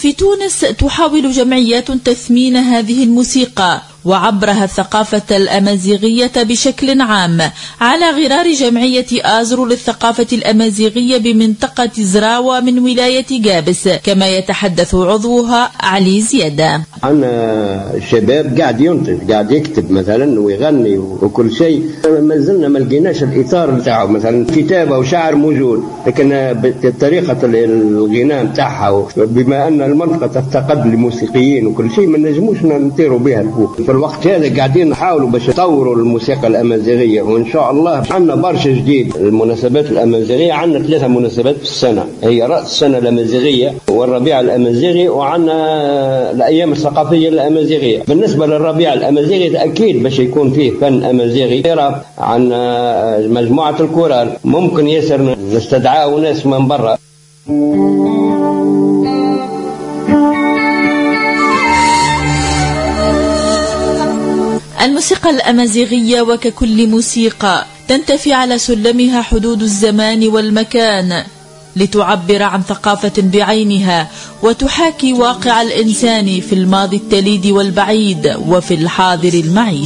في تونس تحاول جمعيات تثمين هذه الموسيقى وعبرها الثقافة الأمازيغية بشكل عام، على غرار جمعية آزرو للثقافة الأمازيغية بمنطقة زراوة من ولاية جابس، كما يتحدث عضوها علي زيادة. عندنا الشباب قاعد ينتج، قاعد يكتب مثلا ويغني وكل شيء، ما زلنا ما لقيناش الإطار بتاعه، مثلا كتابة وشعر موجود، لكن طريقة الغناء بتاعها بما أن المنطقة تفتقد لموسيقيين وكل شيء ما نجموش نطيروا بها الفوق. في الوقت هذا قاعدين نحاولوا باش نطوروا الموسيقى الأمازيغية، وإن شاء الله عندنا برشا جديد. المناسبات الأمازيغية عندنا 3 مناسبات في السنة، هي رأس السنة الأمازيغية والربيع الأمازيغي، وعندنا الأيام الثقافية الأمازيغية. بالنسبة للربيع الأمازيغي أكيد باش يكون فيه فن أمازيغي، عندنا مجموعة الكورال، ممكن ياسر نستدعاو ناس من برا. الموسيقى الأمازيغية وككل موسيقى تنتفي على سلمها حدود الزمان والمكان لتعبر عن ثقافة بعينها وتحاكي واقع الإنسان في الماضي التليد والبعيد وفي الحاضر المعيشي.